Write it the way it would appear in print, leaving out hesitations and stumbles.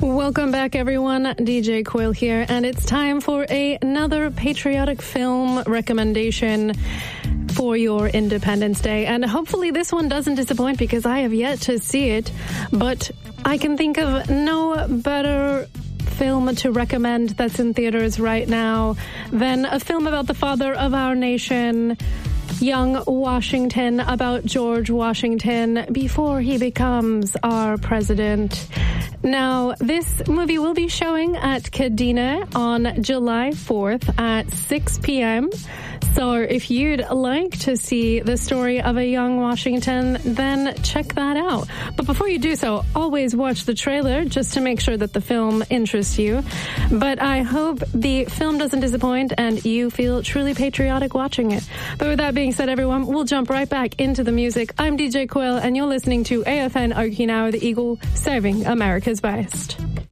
Welcome back, everyone. DJ Quill here, and it's time for another patriotic film recommendation for your Independence Day. And hopefully this one doesn't disappoint because I have yet to see it, but I can think of no better film to recommend that's in theaters right now than a film about the father of our nation, young Washington, about George Washington before he becomes our president. Now, this movie will be showing at Kadena on July 4th at 6 p.m. So if you'd like to see the story of a young Washington, then check that out. But before you do so, always watch the trailer just to make sure that the film interests you. But I hope the film doesn't disappoint and you feel truly patriotic watching it. But with that being said, everyone, we'll jump right back into the music. I'm DJ Quill, and you're listening to AFN Okinawa, the Eagle, serving America's best.